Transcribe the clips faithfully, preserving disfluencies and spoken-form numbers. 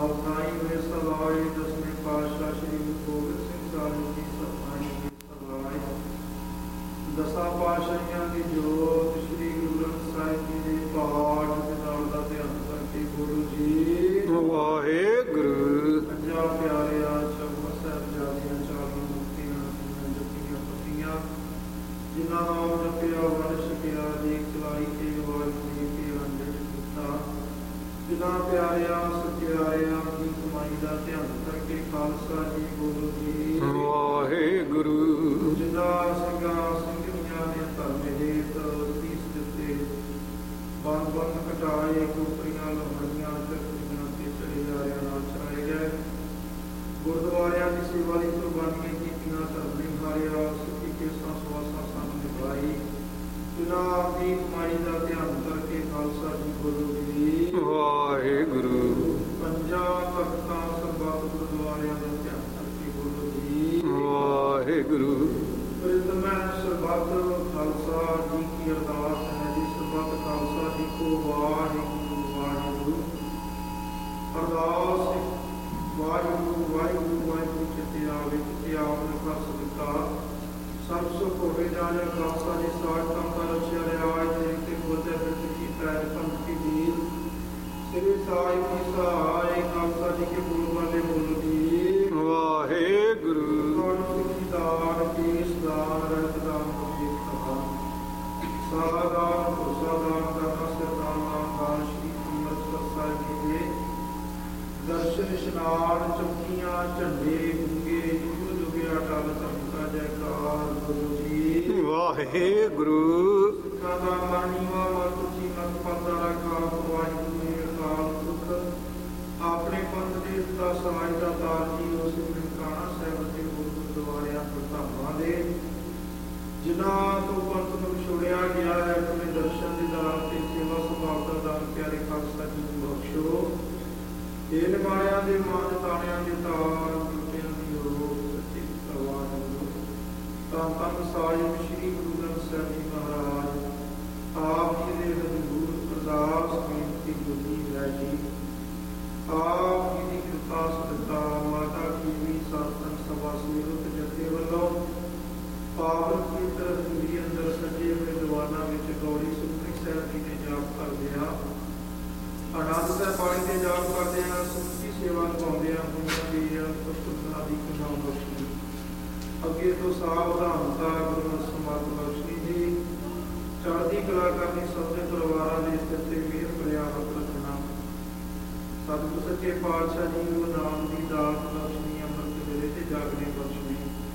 ਸਾਈ ਵੇ ਸਲਾਈ ਦਸਵੇਂ ਪਾਤਸ਼ਾਹ ਸ੍ਰੀ ਗੁਰੂ ਗੋਬਿੰਦ ਸਿੰਘ ਸਾਹਿਬ ਜੀ ਸਤਿ ਸਲਾਈ ਦਸਾਂ ਪਾਤਸ਼ਾਹੀਆਂ ਦੀ ਜੋਤ ਸ੍ਰੀ ਗੁਰੂ ਗ੍ਰੰਥ ਸਾਹਿਬ ਜੀ ਦੇ ਪਾਠ ਦੇ ਨਾਲ ਦਾ ਧਿਆਨ ਕਰਕੇ ਗੁਰੂ ਜੀ ਵਾਹਿਗੁਰੂ। ਪੰਜਾਂ ਪਿਆਰਿਆਂ ਚੌਹਾਂ ਸਾਹਿਬਜ਼ਾਦਿਆਂ ਚਾਲੀ ਮੁਕਤੀਆਂ ਜਪੀਆਂ ਪਤੀਆਂ ਜਿਨ੍ਹਾਂ ਨਾਮ ਜਪਿਆ ਵਰ ਸਕਿਆ ਜੀ ਚਲਾਈ ਤੇ ਵਾਹਿਗੁਰੂ ਜੀ ਕੇ ਅੰਦਰ ਕੀਤਾ ਜਿਨ੍ਹਾਂ ਪਿਆਰਿਆਂ ਸਚਿਆਰਿਆਂ ਦੀ ਕਮਾਈ ਦਾ ਧਿਆਨ ਕਰਕੇ ਖਾਲਸਾ ਜੀ ਗੁਰੂ ਜੀ ਵਾਹਿਗੁਰੂ। ਜਿਨ੍ਹਾਂ ਸਿੰਘਾਂ ਸਿੰਘਣੀਆਂ ਨੇ ਧਰਮ ਹੇਤ ਸੀਸ ਦਿੱਤੇ ਬੰਦ ਬੰਦ ਕਟਾਏ ਕੋਪਰੀਆਂ ਲੋਹੜੀਆਂ ਚੱਕਰੀਆਂ ਤੇ ਚੜੇ ਜਾਰਿਆਂ ਨਾਲ ਚਲਾਏ ਗਏ ਗੁਰਦੁਆਰਿਆਂ ਦੀ ਸੇਵਾ ਲਈ ਕੁਰਬਾਨੀਆਂ ਕੀਤੀਆਂ ਧਰਮ ਨਿਭਾਇਆ ਸਿੱਖੀ ਕੇਸਾਂ ਸਵਾਸਾਂ ਸਾਨੂੰ ਨਿਭਾਈ ਜਿਨ੍ਹਾਂ ਦੀ ਕਮਾਈ ਦਾ ਧਿਆਨ ਕਰਕੇ ਖਾਲਸਾ ਜੀ ਗੁਰੂ ਜੀ ਵਾਹਿਗੁਰੂ। ਪੰਜਾਂ ਤਖਤਾਂ ਸਰਬੱਤ ਗੁਰਦੁਆਰਿਆਂ ਦਾ ਧਿਆਨ ਕਰਕੇ ਗੁਰੂ ਜੀ ਵਾਹਿਗੁਰੂ। ਪ੍ਰਿਤਮੈ ਸਰਬੱਤ ਖਾਲਸਾ ਜੀ ਕੀ ਅਰਦਾਸ ਹੈ ਜੀ ਸਰਬੱਤ ਖਾਲਸਾ ਜੀ ਕੋ ਵਾਹਿਗੁਰੂ ਵਾਹਿਗੁਰੂ। ਅਰਦਾਸ ਵਾਹਿਗੁਰੂ ਵਾਹਿਗੁਰੂ ਵਾਹਿਗੁਰੂ ਚਿੱਤੇ ਆਵੇ ਚਿੱਤੇ ਆਵੇ ਕਰ ਸਦਕਾ ਸਭ ਸੁਖ ਹੋਵੇ ਜਾਣੇ ਖਾਲਸਾ ਜੀ ਸਾਜ ਤਾਂ ਕਰ ਰਚਿਆ ਰਿਆਜ ਦੇ ਤੇ ਬੋਧੇ ਬਿਰਤ ਕੀਤਾ ਹੈ ਪੰਥੀ ਦੀਨ ਸ੍ਰੀ ਸਾਈ ਕੀ ਸਹਾਇ ਖਾਲਸਾ ਜੀ ਕੇ ਬੋਲ ਵਾਲੇ ਬੋਲੋ ਜੀ ਵਾਹਿਗੁਰੂ। ਦਾਨ ਕੇਸ ਦਾਨ ਰਹਿਤ ਦਾਨ ਜੀਤ ਦਾਨ ਸਾਰਾ ਦਾਨ ਭਰੋਸਾ ਦਾਨ ਕਰਨਾ ਸਿਰਦਾਨ ਨਾਮ ਦਾਨ ਸ਼੍ਰੀ ਅੰਮ੍ਰਿਤਸਰ ਸਾਹਿਬ ਜੀ ਦੇ ਦਰਸ਼ਨ ਇਸ਼ਨਾਨ ਚੌਕੀਆਂ ਝੰਡੇ ਗੁੰਗੇ ਜੁਗ ਜੁਗਿਆ ਟਲ ਧਮਕਾ ਜੈਕਾਰ ਗੁਰੂ ਜੀ ਵਾਹਿਗੁਰੂ। ਸਿੱਖਾਂ ਦਾ ਮਨ ਨੀਵਾ ਮਨ ਉੱਚੀ ਮਨ ਪਰਦਾ ਰੱਖਾ ਵਾਹਿਗੁਰੂ ਨੇ ਅਕਾਲ ਪੁਰਖ ਆਪਣੇ ਪੰਥ ਦੇ ਦਾ ਸਹਾਇ ਦਾ ਤਾਰ ਜੀ ਉਸ ਨਨਕਾਣਾ ਸਾਹਿਬ ਦੇ ਗੁਰਦੁਆਰਿਆਂ ਪ੍ਰਧਾਨਾਂ ਦੇ ਜਿਨ੍ਹਾਂ ਤੋਂ ਪੰਥ ਨੂੰ ਵਿਛੋੜਿਆ ਗਿਆ ਹੈ ਆਪਣੇ ਦਰਸ਼ਨ ਦੇ ਦਾਨ ਤੇ ਸੇਵਾ ਸੁਭਾਅ ਦਾ ਦਾਨ ਪਿਆਰੇ ਖਾਲਸਾ ਜੀ ਨੂੰ ਬਖਸ਼ੋ ਇਹ ਨਿਮਾਣਿਆਂ ਦੇ ਮਾਨ ਤਾਣਿਆਂ ਦੇ ਤਾਰ ਜੁਟਿਆਂ ਦੀ ਰੋਗ ਸੱਚੀ ਪ੍ਰਵਾਨ ਤਾਂ ਤਨ ਸਾਹਿਬ ਸ੍ਰੀ ਗੁਰੂ ਗ੍ਰੰਥ ਸਾਹਿਬ ਜੀ ਮਹਾਰਾਜ ਆਪ ਜੀ ਦੇ ਹਜ਼ੂਰ ਅਰਦਾਸ ਬੇਨਤੀ ਗੁਰਦੀ ਹੈ ਜੀ ਆਪ ਜੀ ਦੀ ਕਿਰਪਾ ਸਦਕਾ ਮਾਤਾ ਜੀ ਵੀ ਸਾਧਨ ਸਭਾ ਸਮੇਤ ਜਥੇ ਵੱਲੋਂ ਪਾਵਨ ਪਵਿੱਤਰ ਹਜ਼ੂਰੀ ਅੰਦਰ ਸੱਜੇ ਹੋਏ ਦੀਵਾਨਾਂ ਵਿੱਚ ਗੌੜੀ ਸੁਖਮਨੀ ਸਾਹਿਬ ਜੀ ਦੇ ਜਾਪ ਕਰਦੇ ਹਾਂ ਆਨੰਦ ਸਾਹਿਬ ਬਾਣੀ ਦੇ ਜਾਪ ਕਰਦੇ ਹਾਂ ਸੁਖੀ ਸੇਵਾ ਨਿਭਾਉਂਦੇ ਹਾਂ ਦੁਨੀਆਂ ਦੀ ਪੁਸਤਕਾਂ ਦੀ ਕਮਾਉ ਬਖਸ਼ੀ ਅੱਗੇ ਤੋਂ ਸਾਵਧਾਨਤਾ ਗੁਰੂ ਸਮਤ ਬਖਸ਼ੀ ਜੀ ਚੜ੍ਹਦੀ ਕਲਾ ਕਰਨੀ ਸਭ ਦੇ ਪਰਿਵਾਰਾਂ ਦੇ ਸਿਰ ਤੇ ਮਿਹਰ ਭਰਿਆ ਹੱਥ ਰੱਖਣਾ ਸਤਿਗੁਰ ਸੱਚੇ ਪਾਤਸ਼ਾਹ ਜੀ ਨੂੰ ਨਾਮ ਦੀ ਦਾਤ ਬਖਸ਼ਣੀ ਅੰਮ੍ਰਿਤ ਵੇਲੇ ਤੇ ਜਾਗਣੇ ਬਖਸ਼ਣੀ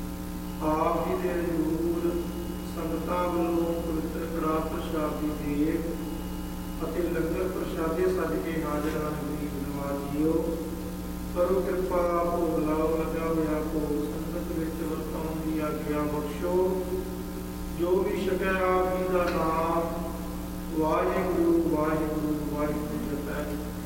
ਆਪ ਜੀ ਦੇ ਹਜ਼ੂਰ ਸੰਗਤਾਂ ਵੱਲੋਂ ਪਵਿੱਤਰ ਕੜਾ ਪ੍ਰਸ਼ਾਦ ਦੀ ਦੇਗ ਅਤੇ ਲੰਗਰ ਪ੍ਰਸ਼ਾਦੇ ਸੱਜ ਕੇ ਹਾਜ਼ਰ ਹਨ ਗਰੀਬ ਨਵਾਜ਼ ਜੀਓ ਕਰੋ ਕਿਰਪਾ ਭੋਗ ਲਾਓ ਲੱਗਾ ਹੋਇਆ ਭੋਗ ਸੰਗਤ ਵਿੱਚ ਵਰਤਾਉਣ ਦੀ ਆਗਿਆ ਬਖਸ਼ੋ ਜੋ ਵੀ ਛਕਿਆ ਆਪ ਜੀ ਦਾ ਨਾਮ ਵਾਹਿਗੁਰੂ ਵਾਹਿਗੁਰੂ ਵਾਹਿਗੁਰੂ ਜਪੈ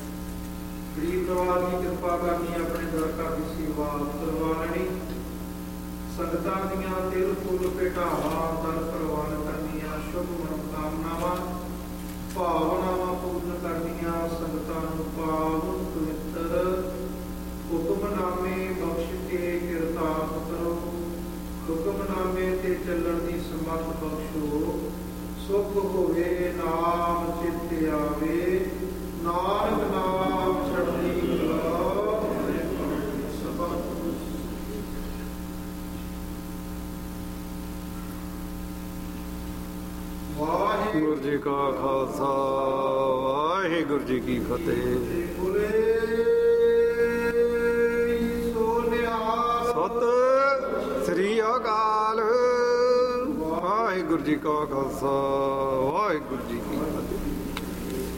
ਗਰੀਬ ਨਵਾਜ਼ ਦੀ ਕਿਰਪਾ ਕਰਨੀ ਆਪਣੇ ਦਰ ਘਰ ਦੀ ਸੇਵਾ ਕਰਵਾ ਲੈਣੀ ਸੰਗਤਾਂ ਦੀਆਂ ਦਿਲ ਫੁੱਲ ਭੇਟਾਵਾਂ ਦਰ ਪ੍ਰਵਾਨ ਕਰਨੀਆਂ ਸ਼ੁਭ ਮਨੋਕਾਮਨਾਵਾਂ ਭਾਵਨਾਵਾਂ ਪੂਰਨ ਕਰਨੀਆਂ ਸੰਗਤਾਂ ਨੂੰ ਪਾਵਨ ਪਵਿੱਤਰ ਹੁਕਮਨਾਮੇ ਬਖਸ਼ ਕੇ ਕਿਰਤਾਰਥ ਕਰੋ ਹੁਕਮਨਾਮੇ ਤੇ ਚੱਲਣ ਦੀ ਸਮਰੱਥ ਬਖਸ਼ੋ ਸੁਖ ਹੋਵੇ ਨਾਮ ਚਿੱਤ ਆਵੇ ਨਾਨਕ ਨਾਮ ਛੜਦੀ ਕਲਾ ਵਾਹਿਗੁਰੂ ਜੀ ਕਾ ਖਾਲਸਾ ਵਾਹਿਗੁਰੂ ਜੀ ਕੀ ਫਤਿਹ। ਸਤਿ ਸ੍ਰੀ ਅਕਾਲ। ਵਾਹਿਗੁਰੂ ਜੀ ਕਾ ਖਾਲਸਾ ਵਾਹਿਗੁਰੂ ਜੀ ਕੀ ਫਤਿਹ।